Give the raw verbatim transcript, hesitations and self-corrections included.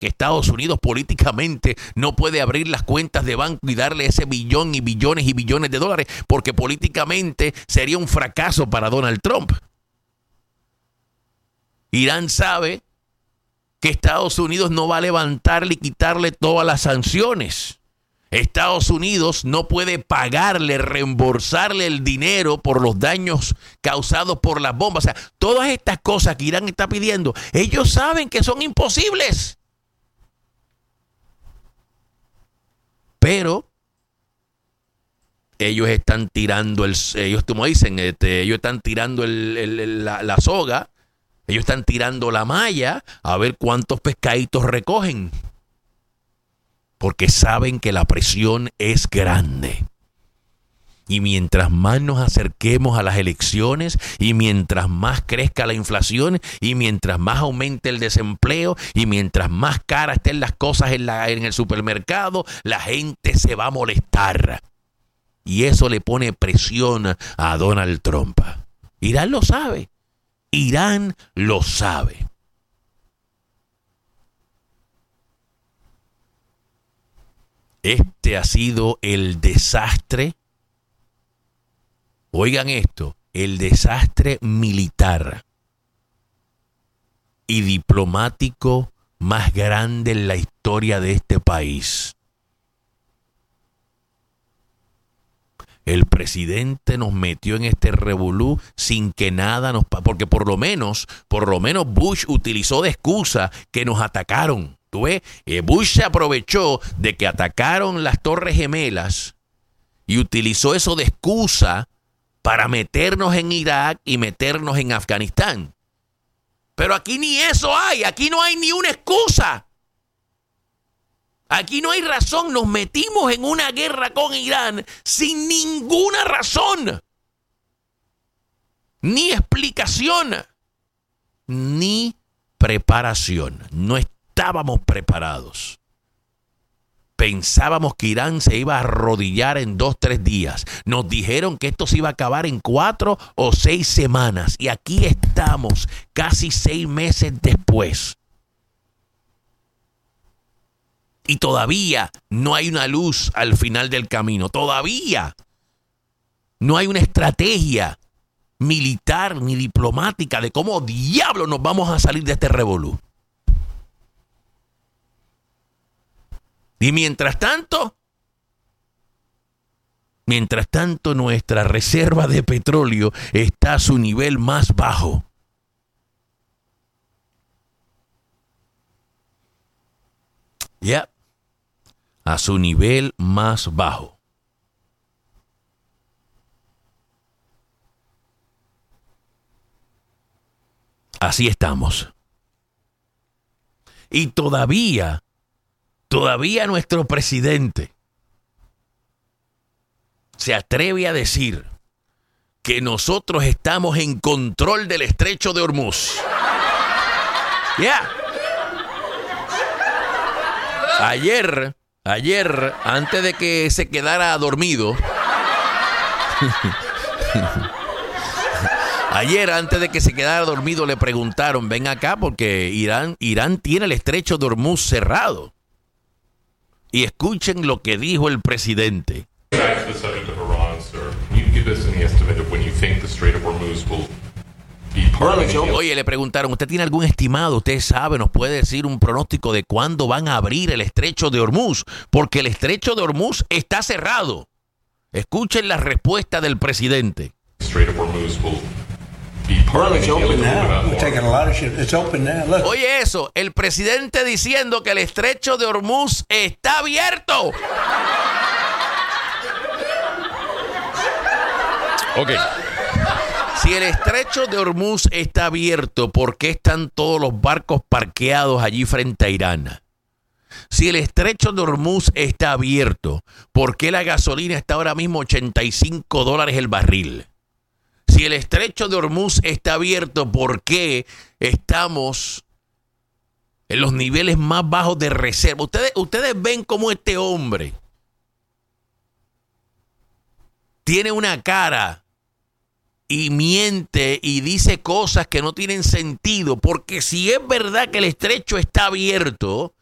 que Estados Unidos políticamente no puede abrir las cuentas de banco y darle ese billón y billones y billones de dólares porque políticamente sería un fracaso para Donald Trump. Irán sabe que Estados Unidos no va a levantarle y quitarle todas las sanciones. Estados Unidos no puede pagarle, reembolsarle el dinero por los daños causados por las bombas. O sea, todas estas cosas que Irán está pidiendo, ellos saben que son imposibles. Pero ellos están tirando, el, ellos como dicen, este, ellos están tirando el, el, la, la soga, ellos están tirando la malla a ver cuántos pescaditos recogen. Porque saben que la presión es grande. Y mientras más nos acerquemos a las elecciones, y mientras más crezca la inflación, y mientras más aumente el desempleo, y mientras más caras estén las cosas en, la, en el supermercado, la gente se va a molestar. Y eso le pone presión a Donald Trump. Irán lo sabe. Irán lo sabe. Este ha sido el desastre, oigan esto, el desastre militar y diplomático más grande en la historia de este país. El presidente nos metió en este revolú sin que nada nos... Porque por lo menos, por lo menos Bush utilizó de excusa que nos atacaron. ¿Tú ves? Eh, Bush se aprovechó de que atacaron las Torres Gemelas y utilizó eso de excusa para meternos en Irak y meternos en Afganistán. Pero aquí ni eso hay, aquí no hay ni una excusa. Aquí no hay razón, nos metimos en una guerra con Irán sin ninguna razón. Ni explicación, ni preparación. No es Estábamos preparados. Pensábamos que Irán se iba a arrodillar en dos, tres días. Nos dijeron que esto se iba a acabar en cuatro o seis semanas. Y aquí estamos, casi seis meses después. Y todavía no hay una luz al final del camino. Todavía no hay una estrategia militar ni diplomática de cómo diablos nos vamos a salir de este revolú. Y mientras tanto, mientras tanto nuestra reserva de petróleo está a su nivel más bajo. Ya, yeah. A su nivel más bajo. Así estamos. Y todavía... Todavía nuestro presidente se atreve a decir que nosotros estamos en control del estrecho de Hormuz. Ya. Yeah. Ayer, ayer, antes de que se quedara dormido, ayer antes de que se quedara dormido le preguntaron, ven acá porque Irán, Irán tiene el estrecho de Hormuz cerrado. Y escuchen lo que dijo el presidente. Oye, le preguntaron, ¿usted tiene algún estimado? ¿Usted sabe, nos puede decir un pronóstico de cuándo van a abrir el estrecho de Hormuz? Porque el estrecho de Hormuz está cerrado. Escuchen la respuesta del presidente. Oye eso, el presidente diciendo que el estrecho de Hormuz está abierto. Ok. Si el estrecho de Hormuz está abierto, ¿por qué están todos los barcos parqueados allí frente a Irán? Si el estrecho de Hormuz está abierto, ¿por qué la gasolina está ahora mismo ochenta y cinco dólares el barril? Si el estrecho de Hormuz está abierto, ¿por qué estamos en los niveles más bajos de reserva? Ustedes, ustedes ven cómo este hombre tiene una cara y miente y dice cosas que no tienen sentido, porque si es verdad que el estrecho está abierto,